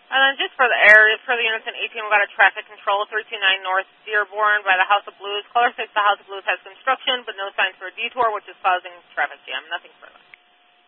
And then just for the area, for the units in 18, we've got a traffic control, 329 North Dearborn by the House of Blues. Caller states the House of Blues has construction, but no signs for a detour, which is causing traffic jam. Nothing further.